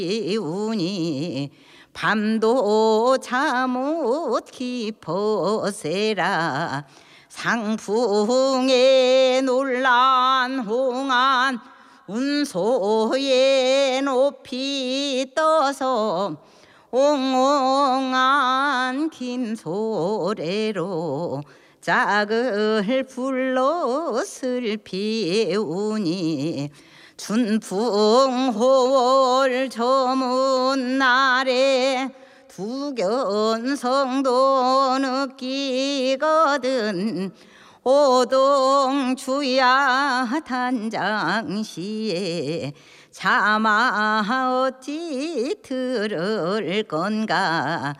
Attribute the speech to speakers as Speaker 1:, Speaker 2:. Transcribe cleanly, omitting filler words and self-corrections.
Speaker 1: 비우니 밤도 잠못 깊어세라. 상풍에 놀란 홍안 운소에 높이 떠서 옹옹한 긴 소래로 짝을 불러 슬피우니 춘풍호월 저문 날에 두견성도 느끼거든. 오동주야 단장시에 차마 어찌 들을 건가.